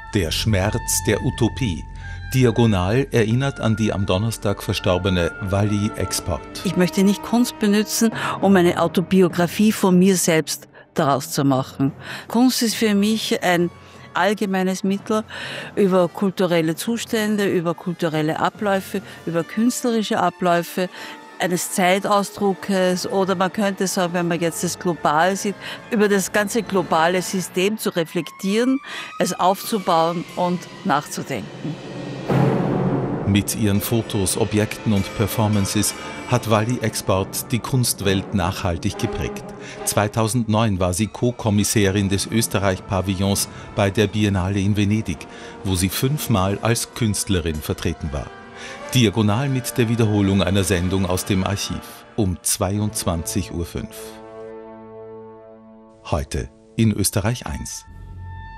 Der Schmerz der Utopie. Diagonal erinnert an die am Donnerstag verstorbene Wally Export. Ich möchte nicht Kunst benutzen, um eine Autobiografie von mir selbst daraus zu machen. Kunst ist für mich ein allgemeines Mittel über kulturelle Zustände, über kulturelle Abläufe, über künstlerische Abläufe eines Zeitausdruckes oder man könnte sagen, wenn man jetzt das global sieht, über das ganze globale System zu reflektieren, es aufzubauen und nachzudenken. Mit ihren Fotos, Objekten und Performances hat Wally Export die Kunstwelt nachhaltig geprägt. 2009 war sie Co-Kommissärin des Österreich-Pavillons bei der Biennale in Venedig, wo sie 5-mal als Künstlerin vertreten war. Diagonal mit der Wiederholung einer Sendung aus dem Archiv um 22:05 Uhr. Heute in Österreich 1.